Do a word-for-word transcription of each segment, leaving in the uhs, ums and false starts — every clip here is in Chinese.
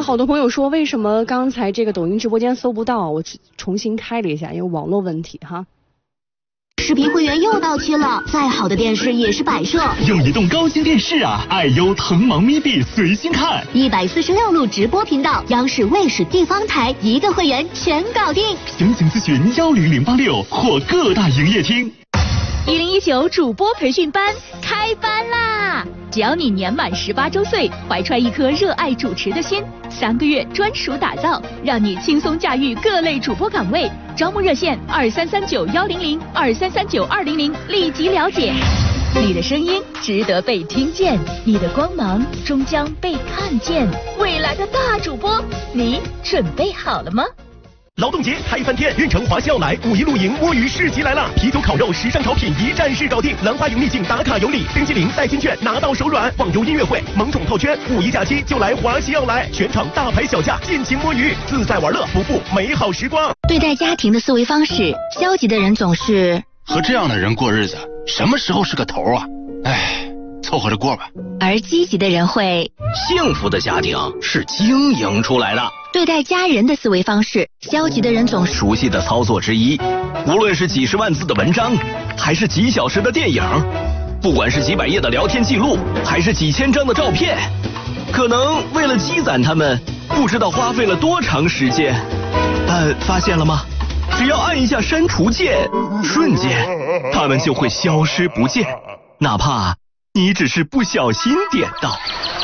好多朋友说，为什么刚才这个抖音直播间搜不到？我重新开了一下，因为网络问题哈。 视频会员又到期了，再好的电视也是摆设。 有移动高清电视啊，爱优腾芒咪币随心看， 一百四十六路直播频道，央视、卫视、地方台一个会员全搞定。 详情咨询幺零零八六或各大营业厅。 一零一九主播培训班开班啦！只要你年满十八周岁，怀揣一颗热爱主持的心，三个月专属打造，让你轻松驾驭各类主播岗位。招募热线二三三九幺零零二三三九二零零，立即了解。你的声音值得被听见，你的光芒终将被看见。未来的大主播，你准备好了吗？ 劳动节嗨翻天，运城华西奥莱五一露营摸鱼市集来了，啤酒、烤肉、时尚潮品一站式搞定，兰花营秘境打卡有礼，冰激凌、代金券拿到手软，网游音乐会、萌宠套圈，五一假期就来华西奥莱，全场大牌小价，尽情摸鱼，自在玩乐，不负美好时光。 对待家庭的思维方式，消极的人总是和这样的人过日子，什么时候是个头啊？唉，凑合着过吧。 而积极的人会， 幸福的家庭是经营出来的。 对待家人的思维方式，消极的人总是熟悉的操作之一。无论是几十万字的文章，还是几小时的电影，不管是几百页的聊天记录，还是几千张的照片，可能为了积攒它们，不知道花费了多长时间。但发现了吗？只要按一下删除键，瞬间它们就会消失不见，哪怕你只是不小心点到。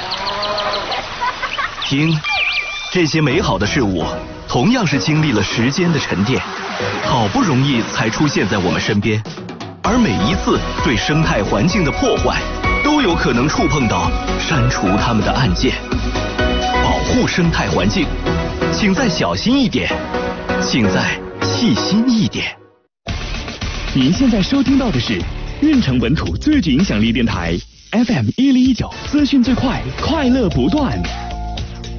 听。这些美好的事物，同样是经历了时间的沉淀，好不容易才出现在我们身边。而每一次对生态环境的破坏，都有可能触碰到删除它们的按键。保护生态环境，请再小心一点，请再细心一点。 您现在收听到的是运城本土最具影响力电台 F M 一零一九，资讯最快，快乐不断。